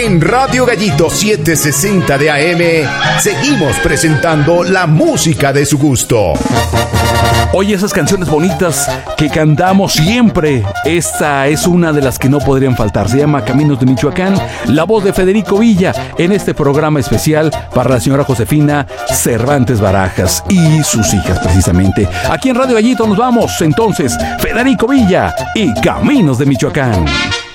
En Radio Gallito 760 de AM seguimos presentando la música de su gusto. Oye, esas canciones bonitas que cantamos siempre. Esta es una de las que no podrían faltar. Se llama Caminos de Michoacán. La voz de Federico Villa en este programa especial para la señora Josefina Cervantes Barajas y sus hijas, precisamente. Aquí en Radio Gallito nos vamos entonces. Federico Villa y Caminos de Michoacán.